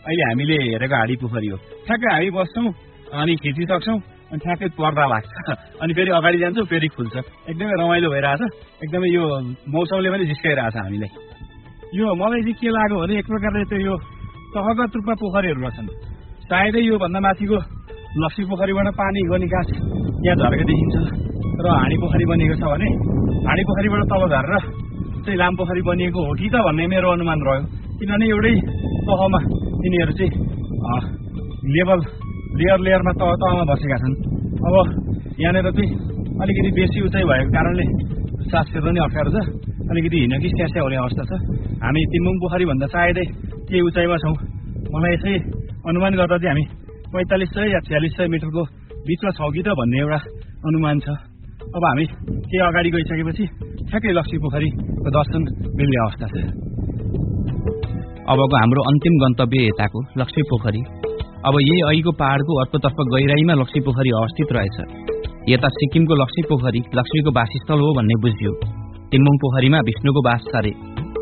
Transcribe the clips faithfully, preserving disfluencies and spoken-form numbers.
अहिले हामीले हेरेको हाडी पोखरी हो। ठ्याक्कै हामी बस्छौँ अनि खिचिसक्छौँ अनि ठ्याक्कै पर्दा लाग्छ अनि फेरि अगाडि जान्छौँ फेरि खुल्छ। एकदमै रमाइलो भइरहेछ। एकदमै यो मौसमले पनि जिस्काइरहेछ हामीलाई। यो मलाई चाहिँ के लाग्यो भने एक प्रकारले त्यो यो तहगत रूपमा पोखरीहरू रहेछन्। सायदै यो भन्दा माथिको लक्ष्मी पोखरीबाट पानीको निकास यहाँ झर्के देखिन्छ र हाडी पोखरी बनिएको छ भने हाडी पोखरीबाट तल झरेर चाहिँ लाम पोखरी बनिएको हो कि त भन्ने मेरो अनुमान रह्यो। किनभने एउटै तहमा तिनीहरू चाहिँ लेभल लेयर लेयरमा तह तहमा बसेका छन्। अब यहाँनिर चाहिँ अलिकति बेसी उचाइ भएको कारणले सास फेर्न नि अप्ठ्यारो छ। अलिकति हिँड्नकी स्यास्या हुने अवस्था छ। हामी तिम्बुङ पोखरी भन्दा सायदै केही उचाइमा छौँ। मलाई यसै अनुमान गर्दा चाहिँ हामी पैँतालिस सय या छ्यालिस सय मिटरको बिचमा छौँ कि त भन्ने एउटा अनुमान छ। अब हामी केही अगाडि गइसकेपछि ठ्याक्कै लक्ष्मी पोखरीको दर्शन मिल्ने अवस्था छ। अबको हाम्रो अन्तिम गन्तव्य यताको लक्ष्मी पोखरी। अब यही अहिको पहाडको अर्कोतर्फ गहिराईमा लक्ष्मी पोखरी अवस्थित रहेछ। यता सिक्किमको लक्ष्मी पोखरी लक्ष्मीको वासस्थल हो भन्ने बुझियो। तिम्बुङ पोखरीमा विष्णुको वास छ रे।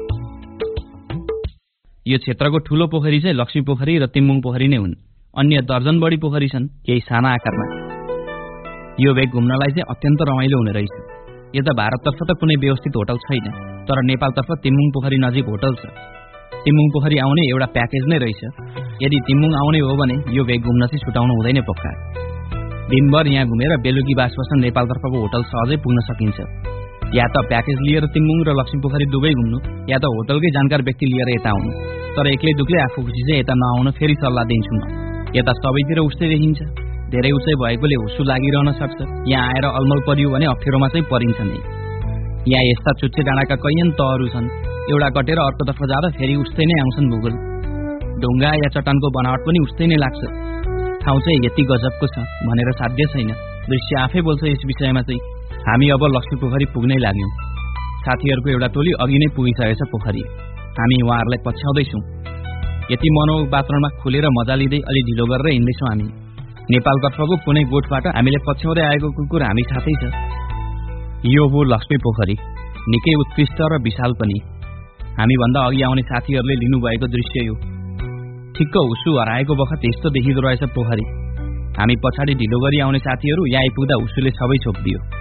यो क्षेत्रको ठूलो पोखरी चाहिँ लक्ष्मी पोखरी र तिम्बुङ पोखरी नै हुन्। अन्य दर्जन बढी पोखरी छन्, केही साना आकारमा। यो भेग घुम्नलाई चाहिँ अत्यन्त रमाइलो हुने रहेछ। यता भारततर्फ त कुनै व्यवस्थित होटल छैन, तर नेपालतर्फ तिम्बुङ पोखरी नजिक होटल छ। तिम्बुङ पोखरी आउने एउटा प्याकेज नै रहेछ। यदि तिम्बुङ आउने हो भने यो भेग घुम्न चाहिँ छुटाउनु हुँदैन पक्का। दिनभर यहाँ घुमेर बेलुकी बास बस्न नेपालतर्फको होटल सहजै पुग्न सकिन्छ। या त प्याकेज लिएर तिम्बुङ र लक्ष्मी पोखरी दुवै घुम्नु, या त होटलकै जानकार व्यक्ति लिएर यता आउनु। तर एक्लै दुक्लै आफू खुसी चाहिँ यता नआउन फेरि सल्लाह दिन्छु म। यता सबैतिर उस्तै देखिन्छ। धेरै उचाइ भएकोले हुसु लागिरहन सक्छ। यहाँ आएर अलमल परियो भने अप्ठ्यारोमा चाहिँ परिन्छ नै। यहाँ यस्ता चुच्चे डाँडाका कैयन तहहरू छन्। एउटा कटेर अर्कोतर्फ जाँदा फेरि उस्तै नै आउँछन् भूगोल। ढुङ्गा या चट्टानको बनावट पनि उस्तै नै लाग्छ। ठाउँ चाहिँ यति गजबको छ भनेर साध्य छैन। दृश्य आफै बोल्छ यस विषयमा चाहिँ। हामी अब लक्ष्मी पोखरी पुग्नै लाग्यौँ। साथीहरूको एउटा टोली अघि नै पुगिसकेछ पोखरी। हामी उहाँहरूलाई पछ्याउँदैछौँ। यति मनोहर वातावरणमा खुलेर मजा लिँदै अलि ढिलो गरेर हिँड्दैछौँ हामी। नेपालतर्फको कुनै गोठबाट हामीले पछ्याउँदै आएको कुकुर हामी साथै छ। यो हो लक्ष्मी पोखरी। निकै उत्कृष्ट र विशाल पनि। हामीभन्दा अघि आउने साथीहरूले लिनुभएको दृश्य यो। ठिक्क हुसु हराएको बखत यस्तो देखिँदो रहेछ पोखरी। हामी पछाडि ढिलो गरी आउने साथीहरू यहाँ आइपुग्दा हुसुले सबै छोपिदियो।